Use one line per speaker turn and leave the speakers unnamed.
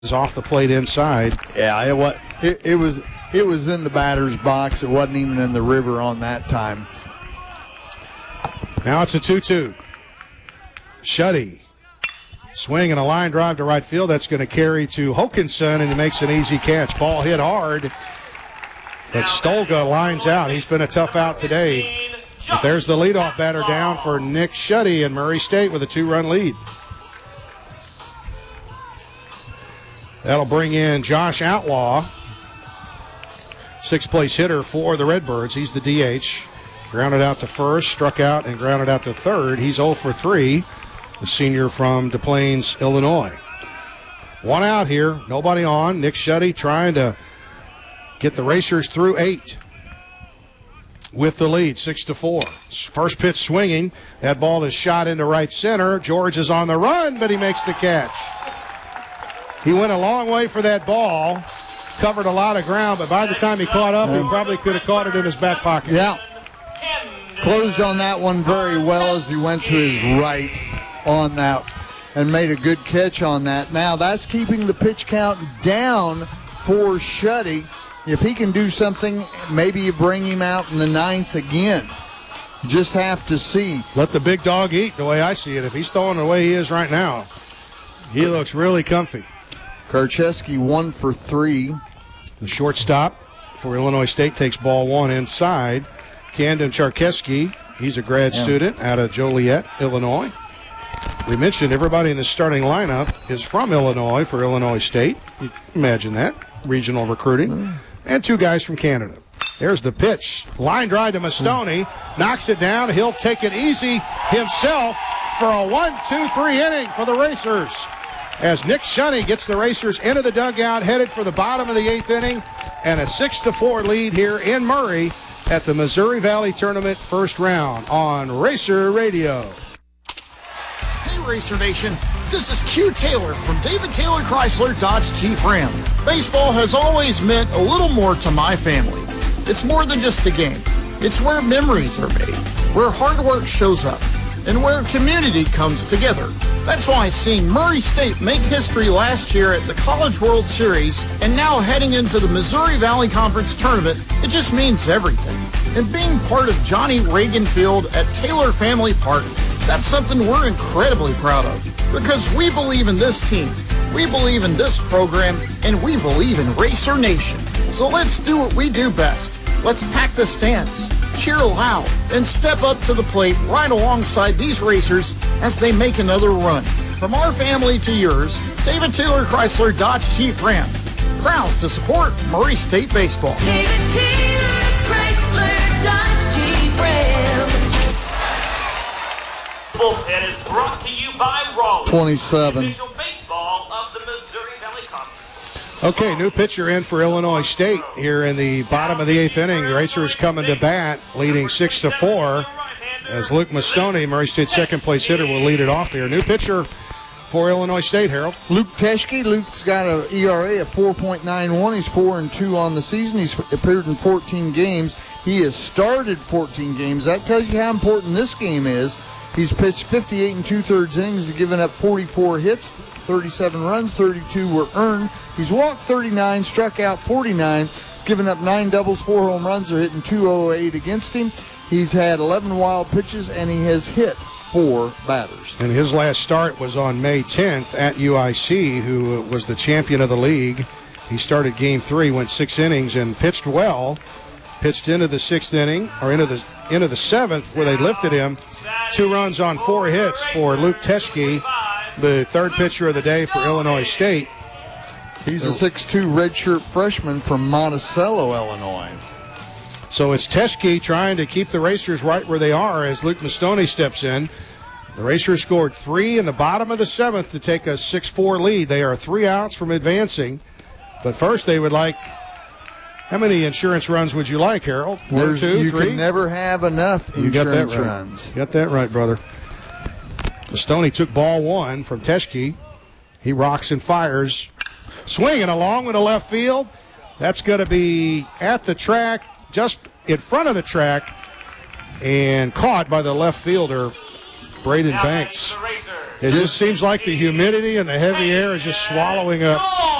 off the plate inside.
Yeah, it was in the batter's box. It wasn't even in the river on that time.
Now it's a 2-2. Shuddy swing and a line drive to right field. That's going to carry to Hokanson, and he makes an easy catch. Ball hit hard, but Stolga lines out. He's been a tough out today. But there's the leadoff batter down for Nick Shuddy, and Murray State with a 2-run lead. That'll bring in Josh Outlaw, sixth-place hitter for the Redbirds. He's the DH. Grounded out to first, struck out, and grounded out to third. He's 0 for 3, the senior from Des Plaines, Illinois. One out here, nobody on. Nick Shuddy trying to get the Racers through 8 with the lead, 6-4. First pitch swinging. That ball is shot into right center. George is on the run, but he makes the catch. He went a long way for that ball, covered a lot of ground, but by the time he caught up, he probably could have caught it in his back pocket.
Yeah. Closed on that one very well as he went to his right on that and made a good catch on that. Now that's keeping the pitch count down for Shuddy. If he can do something, maybe you bring him out in the 9th again. You just have to see.
Let the big dog eat, the way I see it. If he's throwing the way he is right now, he looks really comfy.
Karcheski 1 for 3.
The shortstop for Illinois State takes ball 1 inside. Camden Charkeski, he's a grad student out of Joliet, Illinois. We mentioned everybody in the starting lineup is from Illinois for Illinois State. You imagine that, regional recruiting. And 2 guys from Canada. There's the pitch. Line drive to Mastoni. Knocks it down. He'll take it easy himself for a 1-2-3 inning for the Racers. As Nick Shuddy gets the Racers into the dugout, headed for the bottom of the 8th inning, and a 6-4 lead here in Murray at the Missouri Valley Tournament first round on Racer Radio.
Hey Racer Nation, this is Q Taylor from David Taylor Chrysler Dodge Jeep Ram. Baseball has always meant a little more to my family. It's more than just a game. It's where memories are made, where hard work shows up, and where community comes together. That's why seeing Murray State make history last year at the College World Series and now heading into the Missouri Valley Conference Tournament, it just means everything. And being part of Johnny Reagan Field at Taylor Family Park, that's something we're incredibly proud of. Because we believe in this team, we believe in this program, and we believe in Racer Nation. So let's do what we do best. Let's pack the stands, cheer loud, and step up to the plate right alongside these racers as they make another run. From our family to yours, David Taylor Chrysler Dodge Jeep Ram. Proud to support Murray State baseball.
David Taylor Chrysler Dodge Jeep Ram.
Bullpen is brought to you by Raleigh.
27.
Official baseball of the Missouri Valley Conference.
Okay, new pitcher in for Illinois State here in the bottom of the 8th inning. The Racers coming to bat, leading 6-4. As Luke Mastoni, Murray State's second-place hitter, will lead it off here. New pitcher for Illinois State, Harold.
Luke Teschke. Luke's got an ERA of 4.91. He's 4-2 on the season. He's appeared in 14 games. He has started 14 games. That tells you how important this game is. He's pitched 58 2/3 innings. He's given up 44 hits, 37 runs, 32 were earned. He's walked 39, struck out 49. He's given up 9 doubles, 4 home runs. They're hitting .208 against him. He's had 11 wild pitches, and he has hit 4 batters.
And his last start was on May 10th at UIC, who was the champion of the league. He started Game 3, went 6 innings, and pitched well. Pitched into the 6th inning, or into the 7th, where they lifted him. 2 runs on 4 hits for Luke Teschke, the third pitcher of the day for Illinois State.
He's a 6'2 redshirt freshman from Monticello, Illinois.
So it's Teschke trying to keep the Racers right where they are as Luke Mastoni steps in. The Racers scored 3 in the bottom of the 7th to take a 6-4 lead. They are 3 outs from advancing. But first they would like... How many insurance runs would you like, Harold? 1, 2,
you
3?
can never have enough insurance runs.
You got that right, brother. Mastoni took ball 1 from Teschke. He rocks and fires. Swinging along with the left field. That's going to be at the track, just in front of the track, and caught by the left fielder, Braden Banks. It just seems like the humidity and the heavy air is just swallowing up